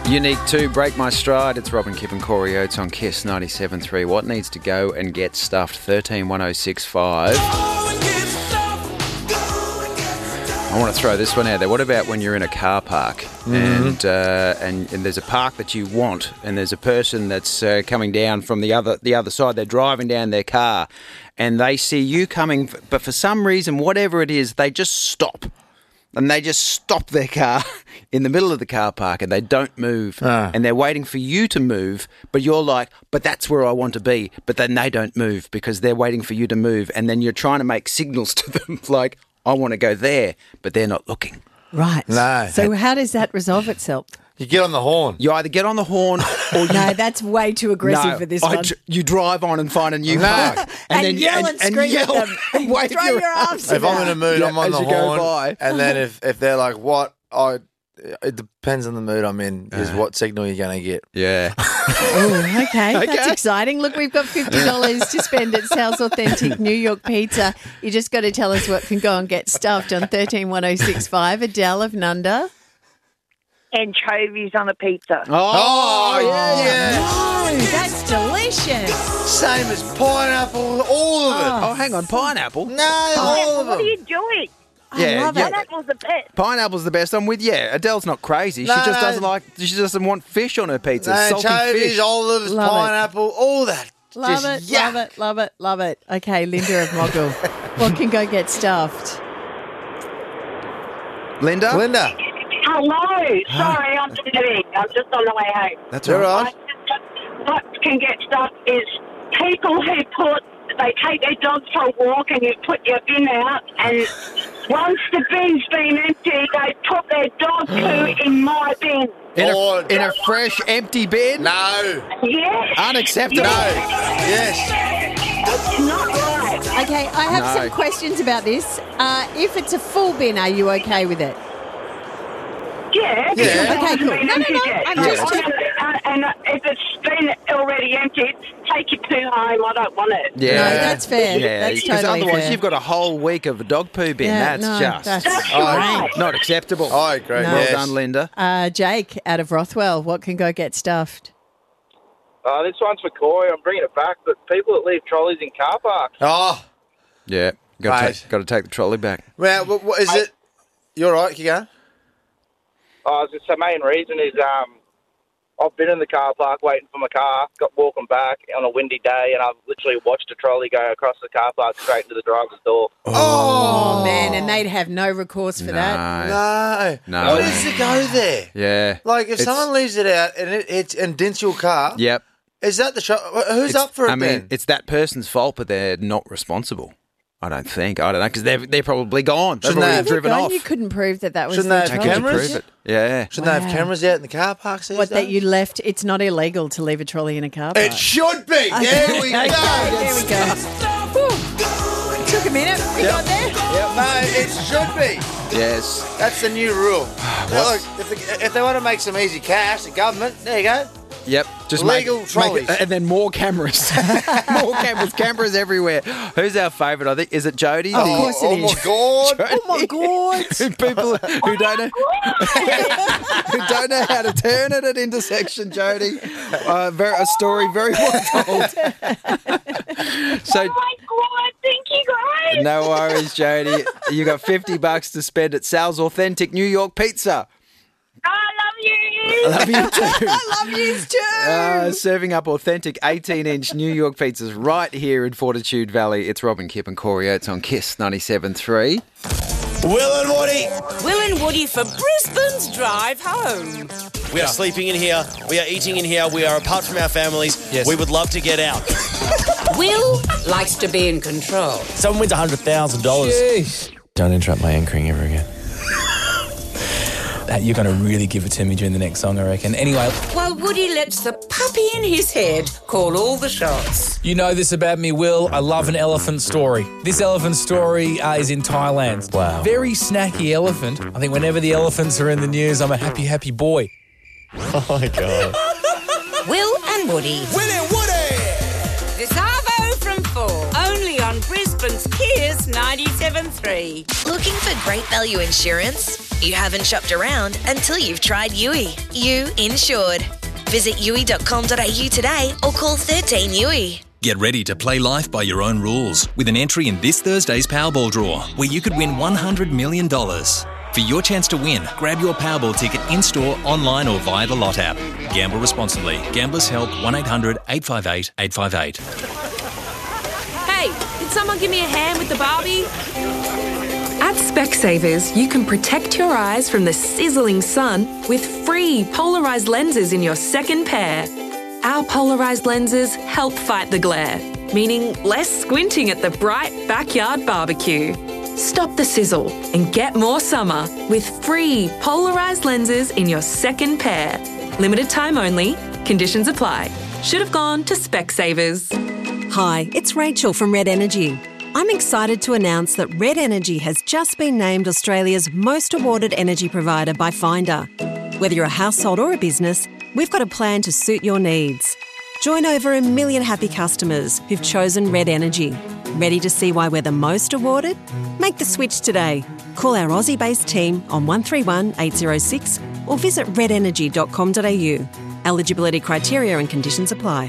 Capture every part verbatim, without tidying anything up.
Unique two, Break My Stride. It's Robin, Kip and Corey Oates on Kiss ninety-seven point three. What needs to go and get stuffed? thirteen one oh six five. I want to throw this one out there. What about when you're in a car park mm-hmm. and, uh, and and there's a park that you want and there's a person that's uh, coming down from the other the other side. They're driving down their car and they see you coming, but for some reason, whatever it is, they just stop. And they just stop their car in the middle of the car park and they don't move. Ah. And they're waiting for you to move, but you're like, but that's where I want to be. But then they don't move because they're waiting for you to move. And then you're trying to make signals to them like, I want to go there, but they're not looking. Right. No. So how does that resolve itself? You get on the horn. You either get on the horn or you... No, that's way too aggressive no, for this I one. Dr- you drive on and find a new No. park. And, And, and then yell and, and, scream and yell at them. and wave Throw your, your arms If I'm in a mood, Yeah, I'm on as the you go horn. by. And then if, if they're like, what? I, it depends on the mood I'm in, is Uh. what signal you're going to get. Yeah. Oh, okay. Okay. That's exciting. Look, we've got fifty dollars to spend at Sal's Authentic New York Pizza. You just got to tell us what can go and get stuffed on thirteen one oh six five. Adele of Nunda. Anchovies on a pizza. Oh, yeah. yeah. Oh, that's delicious. Same as pineapple, all of it. Oh, hang on. Pineapple? No, all of What are them. you doing? Yeah, love yeah. it. Pineapple's the best. Pineapple's the best. I'm with you. Adele's not crazy. No, she just no. doesn't like. She doesn't want fish on her pizza. No, Salty anchovies, fish. olives, Love it. pineapple, all that. Love Just it, yuck. love it, love it, love it. Okay, Linda of Mogul. What can go get stuffed? Linda. Linda. Hello. Sorry, I'm driving. I'm just on the way home. That's You're all right. What can get stuff is people who put, they take their dogs for a walk and you put your bin out and once the bin's been emptied, they put their dog poo in my bin. In a, Oh, in a fresh, empty bin. No. Yes. Unacceptable. No. Yes. It's not right. Okay, I have No. some questions about this. Uh, if it's a full bin, are you okay with it? Yeah. because Yeah. it Okay, hasn't cool. been No, no, emptied no, yet. I'm So just- I don't- uh, and uh, if it's been already emptied, take your poo home. I don't want it. Yeah. No, that's fair. Yeah, That's because totally otherwise fair. you've got a whole week of a dog poo bin. Yeah, that's no, just that's That's Oh, right. not acceptable. I agree. No. Well Yes. done, Linda. Uh, Jake out of Rothwell. What can go get stuffed? Uh, this one's for Corey. I'm bringing it back, but people that leave trolleys in car parks. Oh, Yeah, got to Right. take, got to take the trolley back. well, what, what is it? You're right, you go. Uh, it's the main reason is um, I've been in the car park waiting for my car, got walking back on a windy day, and I've literally watched a trolley go across the car park straight to the driver's door. Oh, man, and they'd have no recourse for that. No. No. No. What is to go there? Yeah. Like, if It's- someone leaves it out and it, it's and dents your car, Yep. is that the shop? Who's It's- up for it I mean, then? it's that person's fault, but they're not responsible. I don't think. I don't know, because they're, they're probably gone. They've Shouldn't they already have driven Gone, off. You couldn't prove that that was Shouldn't the they have How trolley. could you cameras? prove it? Yeah. Shouldn't they have Wow. cameras out in the car parks these What, that days? you left, it's not illegal to leave a trolley in a car park. It should be. There we go. Okay, there we go. Whew. Took a minute. We got there. No, it should be. Yes. That's the new rule. Now, look, if they, if they want to make some easy cash, the government, there you go. Yep. Just Legal make, trolleys. Make it, and then more cameras. more cameras. Cameras everywhere. Who's our favourite? I think is it Jody? Of The- course it oh, is. my God. Jody? Oh, my God. People who don't know who don't know how to turn at an intersection, Jody. Uh, very, a story very well told. So Oh my God, thank you guys. no worries, Jody. You got fifty bucks to spend at Sal's Authentic New York Pizza. I love you. I love you too. I love yous too. Uh, serving up authentic eighteen-inch New York pizzas right here in Fortitude Valley. It's Robin, Kip and Corey Oates on Kiss ninety-seven point three. Will and Woody. Will and Woody for Brisbane's drive home. We are sleeping in here. We are eating in here. We are apart from our families. Yes. We would love to get out. Will likes to be in control. Someone wins one hundred thousand dollars. Don't interrupt my anchoring ever again. Uh, You're going to really give it to me during the next song, I reckon. Anyway, While Woody lets the puppy in his head call all the shots. you know this about me, Will. I love an elephant story. This elephant story uh, is in Thailand. Wow. Very snacky elephant. I think whenever the elephants are in the news, I'm a happy, happy boy. Oh, my God. Will and Woody. Will and Woody! This Arvo from four. Only on on Brisbane's Kiers ninety-seven three. Looking for great value insurance? You haven't shopped around until you've tried U I. You insured. Visit U I dot com dot a u today or call thirteen U I. Get ready to play life by your own rules with an entry in this Thursday's Powerball draw, where you could win one hundred million dollars. For your chance to win, grab your Powerball ticket in-store, online or via the Lot app. Gamble responsibly. Gamblers Help one eight hundred eight five eight eight five eight. Hey, can someone give me a hand with the Barbie? At Specsavers, you can protect your eyes from the sizzling sun with free polarised lenses in your second pair. Our polarised lenses help fight the glare, meaning less squinting at the bright backyard barbecue. Stop the sizzle and get more summer with free polarised lenses in your second pair. Limited time only. Conditions apply. Should have gone to Specsavers. Hi, it's Rachel from Red Energy. I'm excited to announce that Red Energy has just been named Australia's most awarded energy provider by Finder. Whether you're a household or a business, we've got a plan to suit your needs. Join over a million happy customers who've chosen Red Energy. Ready to see why we're the most awarded? Make the switch today. Call our Aussie-based team on one three one eight zero six or visit red energy dot com dot a u. Eligibility criteria and conditions apply.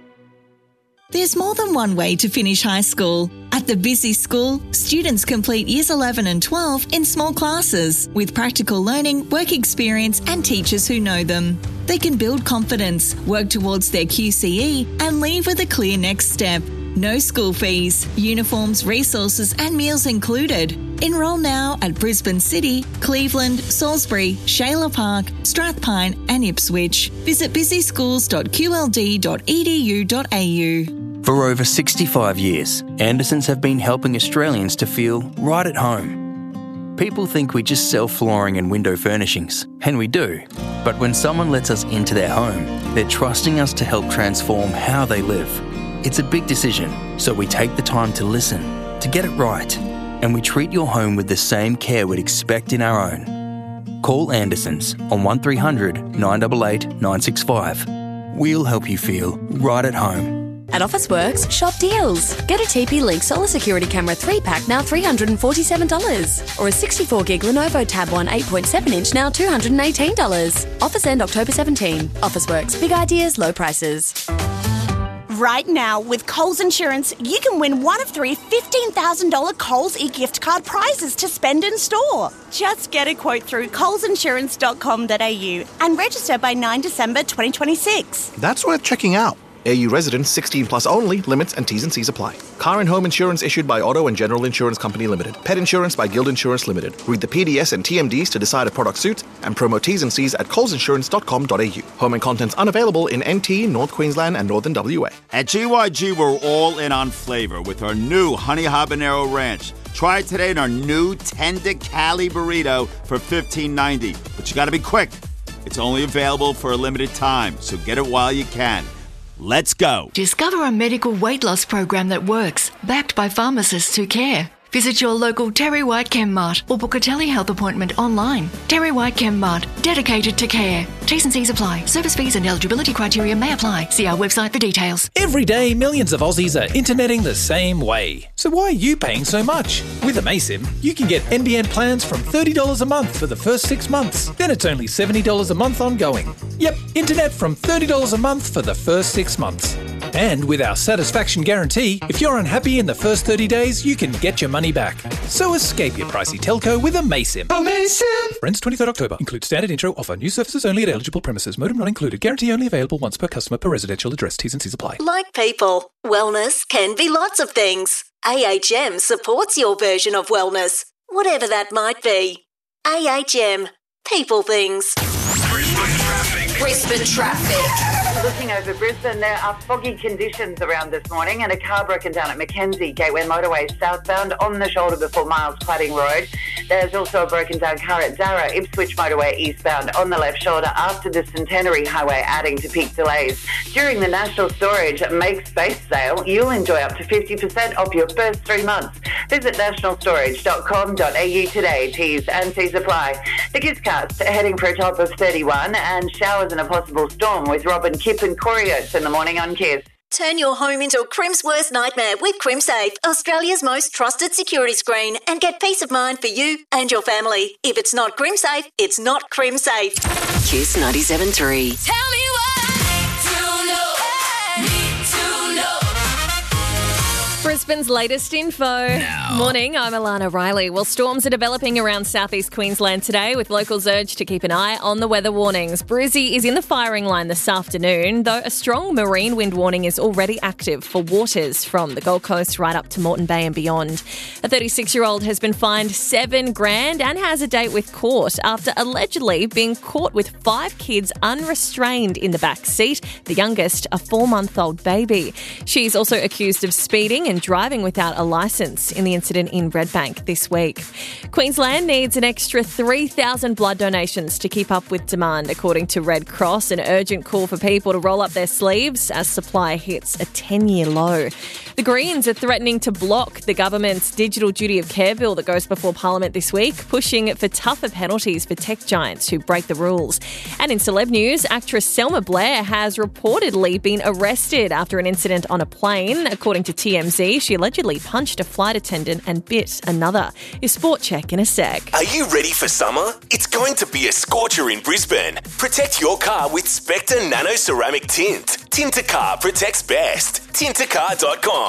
There's more than one way to finish high school. At the Busy School, students complete years eleven and twelve in small classes with practical learning, work experience and teachers who know them. They can build confidence, work towards their Q C E and leave with a clear next step. No school fees, uniforms, resources and meals included. Enrol now at Brisbane City, Cleveland, Salisbury, Shayla Park, Strathpine and Ipswich. Visit busy schools dot q l d dot e d u dot a u. For over sixty-five years, Andersons have been helping Australians to feel right at home. People think we just sell flooring and window furnishings, and we do. But when someone lets us into their home, they're trusting us to help transform how they live. It's a big decision, so we take the time to listen, to get it right, and we treat your home with the same care we'd expect in our own. Call Andersons on one three hundred nine eight eight nine six five. We'll help you feel right at home. At Officeworks, shop deals. Get a T P Link Solar Security Camera three pack now three hundred forty-seven dollars. Or a sixty-four gig Lenovo Tab one eight point seven inch now two hundred eighteen dollars. Offers end October seventeenth. Officeworks, big ideas, low prices. Right now, with Coles Insurance, you can win one of three fifteen thousand dollars Coles e-gift card prizes to spend in store. Just get a quote through coles insurance dot com dot a u and register by ninth December twenty twenty-six. That's worth checking out. A U residents sixteen plus only. Limits and T's and C's apply. Car and home insurance issued by Auto and General Insurance Company Limited. Pet insurance by Guild Insurance Limited. Read the P D S and T M Ds to decide if product suits and promo T's and C's at coles insurance dot com dot a u. Home and contents unavailable in N T, North Queensland and Northern W A. At G Y G, we're all in on flavor with our new Honey Habanero Ranch. Try it today in our new Tender Cali Burrito for fifteen ninety. But you got to be quick. It's only available for a limited time, so get it while you can. Let's go. Discover a medical weight loss program that works, backed by pharmacists who care. Visit your local Terry White ChemMart or book a telehealth appointment online. Terry White ChemMart, dedicated to care. T's and C's apply. Service fees and eligibility criteria may apply. See our website for details. Every day, millions of Aussies are interneting the same way. So why are you paying so much? With Amaysim, you can get N B N plans from thirty dollars a month for the first six months. Then it's only seventy dollars a month ongoing. Yep, internet from thirty dollars a month for the first six months. And with our satisfaction guarantee, if you're unhappy in the first thirty days, you can get your money back. So escape your pricey telco with Amaysim. Amaysim! Ends twenty-third October. Includes standard intro offer. New services only at eligible premises. Modem not included. Guarantee only available once per customer per residential address. T's and C's apply. Like people, wellness can be lots of things. A H M supports your version of wellness, whatever that might be. A H M. People things. Brisbane traffic. Brisbane traffic. Looking over Brisbane, there are foggy conditions around this morning and a car broken down at Mackenzie Gateway Motorway southbound on the shoulder before Miles Cladding Road. There's also a broken down car at Darra Ipswich Motorway eastbound on the left shoulder after the Centenary Highway, adding to peak delays. During the National Storage Make Space sale, you'll enjoy up to fifty percent off your first three months. Visit national storage dot com dot a u today. T's and C's apply. The Gizcast heading for a top of thirty-one and showers and a possible storm with Robin Kipp and Corey Oates in the morning on Kiss. Turn your home into a Crim's worst nightmare with CrimSafe, Australia's most trusted security screen, and get peace of mind for you and your family. If it's not CrimSafe, it's not CrimSafe. Kiss ninety-seven point three. Tell me what to know. Need to know. Brisbane's latest info. Morning, I'm Alana Riley. Well, storms are developing around southeast Queensland today, with locals urged to keep an eye on the weather warnings. Brizzy is in the firing line this afternoon, though a strong marine wind warning is already active for waters from the Gold Coast right up to Moreton Bay and beyond. A thirty-six-year-old has been fined seven grand and has a date with court after allegedly being caught with five kids unrestrained in the back seat, the youngest a four-month-old baby. She's also accused of speeding and driving without a licence in the incident in Redbank this week. Queensland needs an extra three thousand blood donations to keep up with demand, according to Red Cross, an urgent call for people to roll up their sleeves as supply hits a ten-year low. The Greens are threatening to block the government's digital duty of care bill that goes before Parliament this week, pushing for tougher penalties for tech giants who break the rules. And in celeb news, actress Selma Blair has reportedly been arrested after an incident on a plane. According to T M Z, she allegedly punched a flight attendant and bit another. Your sport check in a sec. Are you ready for summer? It's going to be a scorcher in Brisbane. Protect your car with Spectre Nano Ceramic Tint. Tint a car protects best. tint a car dot com.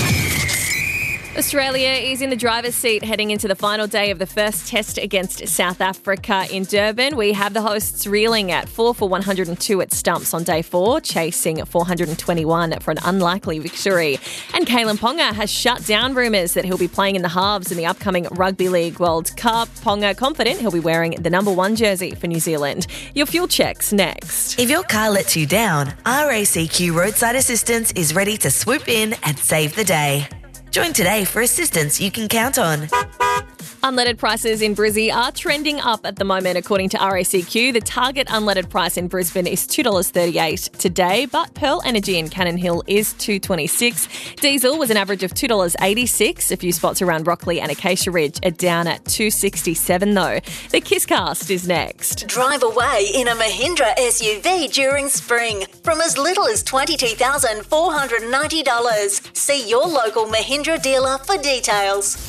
Australia is in the driver's seat heading into the final day of the first test against South Africa in Durban. We have the hosts reeling at four for one hundred two at stumps on day four, chasing four hundred twenty-one for an unlikely victory. And Kalen Ponga has shut down rumours that he'll be playing in the halves in the upcoming Rugby League World Cup. Ponga confident he'll be wearing the number one jersey for New Zealand. Your fuel check's next. If your car lets you down, R A C Q Roadside Assistance is ready to swoop in and save the day. Join today for assistance you can count on. Unleaded prices in Brizzy are trending up at the moment, according to R A C Q. The target unleaded price in Brisbane is two dollars thirty-eight today, but Pearl Energy in Cannon Hill is two dollars twenty-six. Diesel was an average of two dollars eighty-six. A few spots around Rockley and Acacia Ridge are down at two dollars sixty-seven though. The Kisscast is next. Drive away in a Mahindra S U V during spring from as little as twenty-two thousand four hundred ninety dollars. See your local Mahindra dealer for details.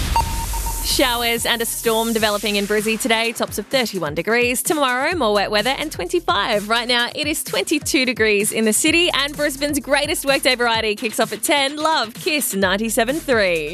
Showers and a storm developing in Brizzy today, tops of thirty-one degrees. Tomorrow, more wet weather and twenty-five. Right now, it is twenty-two degrees in the city, and Brisbane's greatest workday variety kicks off at ten. Love, Kiss ninety-seven point three.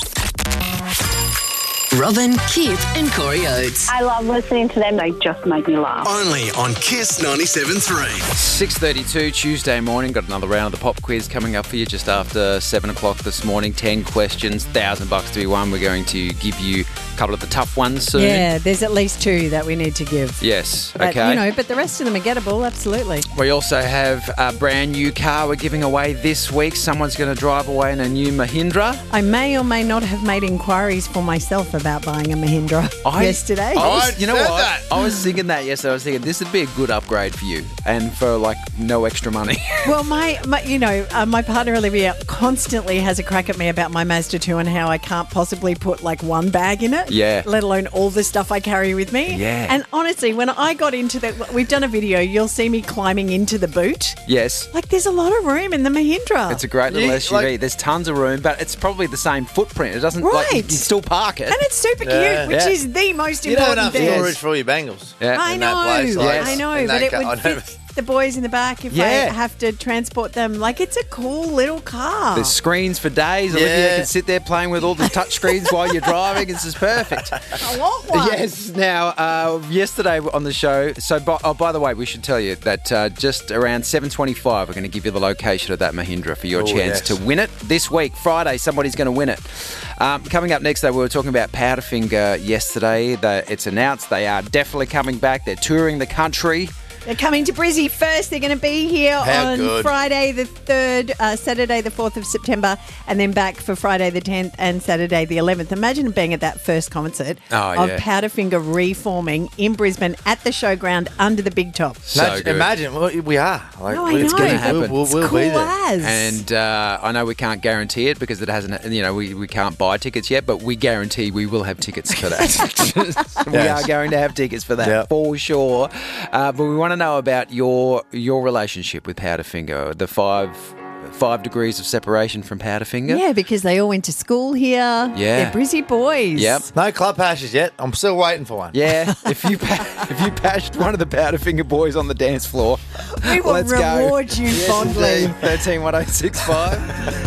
Robin, Kip and Corey Oates. I love listening to them. They just make me laugh. Only on Kiss ninety-seven point three. six thirty-two Tuesday morning. Got another round of the pop quiz coming up for you just after seven o'clock this morning. ten questions, one thousand bucks to be won. We're going to give you a couple of the tough ones soon. Yeah, there's at least two that we need to give. Yes, But, okay. you know, but the rest of them are gettable, absolutely. We also have a brand new car we're giving away this week. Someone's going to drive away in a new Mahindra. I may or may not have made inquiries for myself about buying a Mahindra I, yesterday. I was, you know what? That. I was thinking that yesterday. I was thinking this would be a good upgrade for you and for like no extra money. Well, my, my you know, uh, my partner Olivia constantly has a crack at me about my Mazda two and how I can't possibly put like one bag in it. Yeah. Let alone all the stuff I carry with me. Yeah. And honestly, when I got into the, we've done a video, you'll see me climbing into the boot. Yes. Like there's a lot of room in the Mahindra. It's a great little You- S U V. like- There's tons of room, but it's probably the same footprint. It doesn't Right. like you can still park it. And it's super cute, which Yeah. is the most You don't have important enough thing. storage for all your bangles. Yeah. I in know, that place. Like, I know, in but that it ca- would I know. fit the boys in the back if Yeah. I have to transport them. Like, it's a cool little car. There's screens for days. Olivia Yeah. can sit there playing with all the touch screens while you're driving. This is perfect. I want one. Yes. Now, uh, yesterday on the show, so by, oh, by the way, we should tell you that uh, just around seven twenty-five, we're going to give you the location of that Mahindra for your Oh, chance yes. to win it. This week, Friday, somebody's going to win it. Um, coming up next, though, we were talking about Powderfinger yesterday. That it's announced they are definitely coming back. They're touring the country. They're coming to Brizzy first. They're going to be here How on good. Friday the third, uh, Saturday the fourth of September, and then back for Friday the tenth and Saturday the eleventh. Imagine being at that first concert Oh, of yeah. Powderfinger reforming in Brisbane at the showground under the big top. Imagine, imagine well, we are. Like, No, I it's know. going to happen. We'll, we'll, It's we'll cool be there. as. And uh, I know we can't guarantee it because it hasn't, you know, we, we can't buy tickets yet, but we guarantee we will have tickets for that. we Yes. are going to have tickets for that Yep. for sure. Uh, but we want to know about your your relationship with Powderfinger, the five five degrees of separation from Powderfinger. Yeah, because they all went to school here. Yeah. They're Brizzy boys. Yep. No club hashes yet. I'm still waiting for one. Yeah, if you pa- if you bashed one of the Powderfinger boys on the dance floor, We will let's go. reward you Yes, fondly. indeed. thirteen one oh six five